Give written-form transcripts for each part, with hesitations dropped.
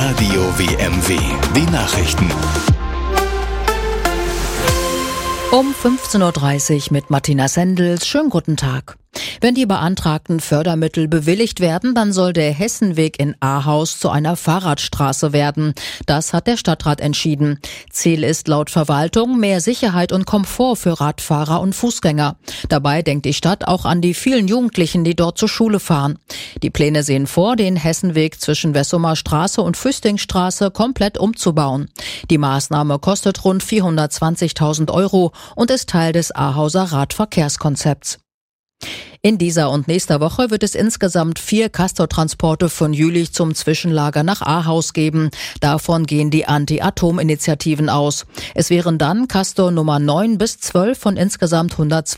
Radio WMW. Die Nachrichten. Um 15.30 Uhr mit Martina Sendels. Schönen guten Tag. Wenn die beantragten Fördermittel bewilligt werden, dann soll der Hessenweg in Ahaus zu einer Fahrradstraße werden. Das hat der Stadtrat entschieden. Ziel ist laut Verwaltung mehr Sicherheit und Komfort für Radfahrer und Fußgänger. Dabei denkt die Stadt auch an die vielen Jugendlichen, die dort zur Schule fahren. Die Pläne sehen vor, den Hessenweg zwischen Wessumer Straße und Füstingstraße komplett umzubauen. Die Maßnahme kostet rund 420.000 € und ist Teil des Ahauser Radverkehrskonzepts. In dieser und nächster Woche wird es insgesamt 4 Castor-Transporte von Jülich zum Zwischenlager nach Ahaus geben. Davon gehen die Anti-Atom-Initiativen aus. Es wären dann Castor Nummer 9 bis 12 von insgesamt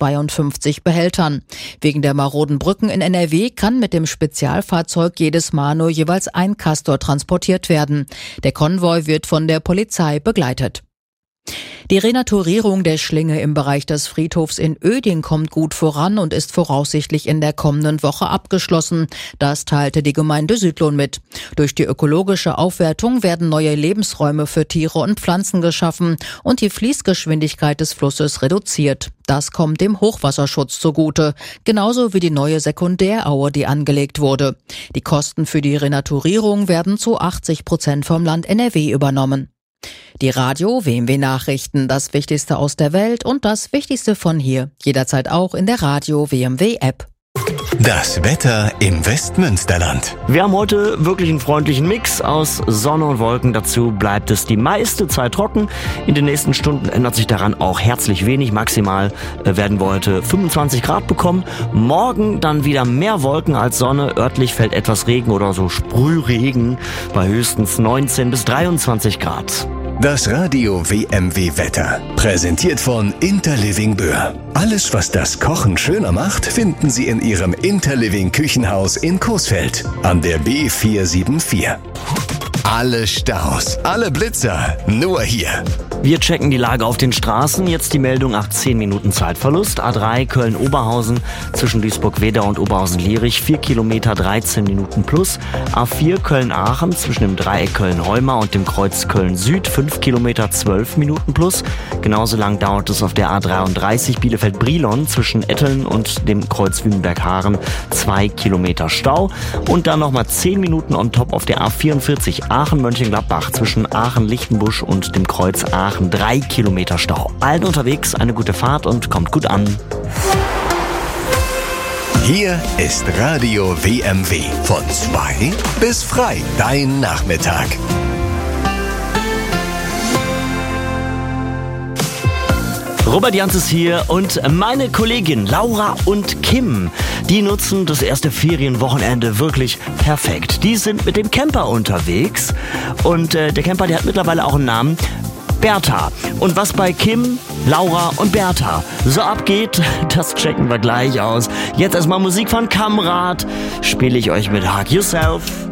152 Behältern. Wegen der maroden Brücken in NRW kann mit dem Spezialfahrzeug jedes Mal nur jeweils ein Castor transportiert werden. Der Konvoi wird von der Polizei begleitet. Die Renaturierung der Schlinge im Bereich des Friedhofs in Oeding kommt gut voran und ist voraussichtlich in der kommenden Woche abgeschlossen. Das teilte die Gemeinde Südlohn mit. Durch die ökologische Aufwertung werden neue Lebensräume für Tiere und Pflanzen geschaffen und die Fließgeschwindigkeit des Flusses reduziert. Das kommt dem Hochwasserschutz zugute, genauso wie die neue Sekundäraue, die angelegt wurde. Die Kosten für die Renaturierung werden zu 80% vom Land NRW übernommen. Die Radio WMW Nachrichten, das Wichtigste aus der Welt und das Wichtigste von hier. Jederzeit auch in der Radio WMW App. Das Wetter im Westmünsterland. Wir haben heute wirklich einen freundlichen Mix aus Sonne und Wolken. Dazu bleibt es die meiste Zeit trocken. In den nächsten Stunden ändert sich daran auch herzlich wenig. Maximal werden wir heute 25 Grad bekommen. Morgen dann wieder mehr Wolken als Sonne. Örtlich fällt etwas Regen oder so Sprühregen bei höchstens 19 bis 23 Grad. Das Radio WMW Wetter. Präsentiert von Interliving Böhr. Alles, was das Kochen schöner macht, finden Sie in Ihrem Interliving Küchenhaus in Coesfeld an der B474. Alle Staus, alle Blitzer, nur hier. Wir checken die Lage auf den Straßen. Jetzt die Meldung nach 10 Minuten Zeitverlust. A3 Köln-Oberhausen zwischen Duisburg-Wedau und Oberhausen-Lierich 4 Kilometer 13 Minuten plus. A4 Köln-Aachen zwischen dem Dreieck Köln-Heumar und dem Kreuz Köln-Süd 5 Kilometer 12 Minuten plus. Genauso lang dauert es auf der A33 Bielefeld-Brilon zwischen Etteln und dem Kreuz Wünnberg-Haaren 2 Kilometer Stau. Und dann nochmal 10 Minuten on top auf der A44 Aachen-Mönchengladbach zwischen Aachen-Lichtenbusch und dem Kreuz Aachen 3 Kilometer Stau. Allen unterwegs eine gute Fahrt und kommt gut an. Hier ist Radio WMW. Von 2 bis frei. Dein Nachmittag. Robert Jans ist hier und meine Kollegin Laura und Kim, die nutzen das erste Ferienwochenende wirklich perfekt. Die sind mit dem Camper unterwegs und der Camper, der hat mittlerweile auch einen Namen. Bertha. Und was bei Kim, Laura und Bertha so abgeht, das checken wir gleich aus. Jetzt erstmal Musik von Kamrat. Spiele ich euch mit Hug Yourself.